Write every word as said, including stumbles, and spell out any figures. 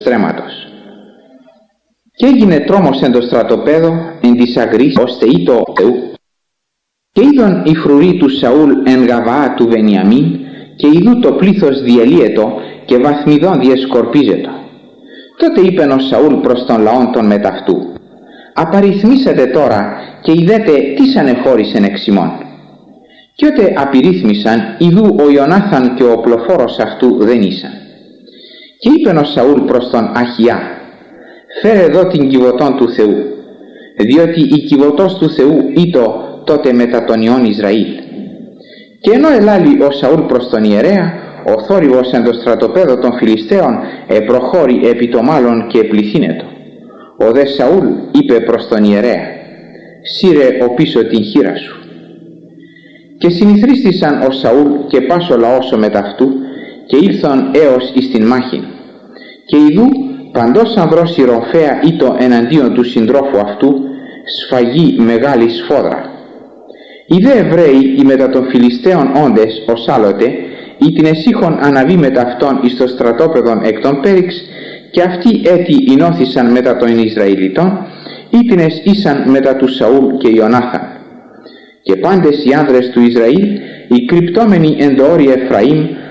στρέμματος. Και έγινε τρόμος εν το στρατοπέδο εν της αγρής ώστε ήτο Θεού. Και είδον η φρουρή του Σαούλ εν Γαβαά του Βενιαμίν, και ειδού το πλήθος διελύετο και βαθμιδών διεσκορπίζετο. Τότε είπεν ο Σαούλ προς τον λαόν των μεταυτού: «Απαριθμίσατε τώρα και είδετε τι ανεχώρησεν εξ ημών». Και ότε απειρίθμησαν, ειδού ο Ιωνάθαν και ο οπλοφόρος αυτού δεν ήσαν. Και είπεν ο Σαούλ προς τον Αχιά: «Φέρε εδώ την κιβωτόν του Θεού, διότι η κιβωτός του Θεού ήτο τότε μετά τον Υιόν Ισραήλ». Και ενώ ελάλει ο Σαούλ προς τον ιερέα, ο θόρυβος εν το στρατοπέδο των Φιλιστέων επροχώρη επί το μάλλον και πληθύνετο. Ο δε Σαούλ είπε προς τον ιερέα: «Σύρε ο πίσω την χείρα σου». Και συνηθρίστησαν ο Σαούλ και πας ο λαός ο μεταυτού, και ήλθον έως εις την μάχην. Και ειδού παντός ανδρός ηροφέα ήτο εναντίον του συντρόφου αυτού, σφαγή μεγάλη σφόδρα. Οι δε Εβραίοι οι μετά των Φιλιστέων όντες ως άλλοτε, ή την εσύχων αναβεί μετα αυτών εις το στρατόπεδον εκ των Πέριξ, και αυτοί έτη ενώθησαν μετά των Ισραηλιτών, ή την ήσαν μετά του Σαούλ και Ιωνάθαν. Και πάντες οι άνδρες του Ισραήλ, οι κρυπτόμενοι εν το όρι Εφραήμ,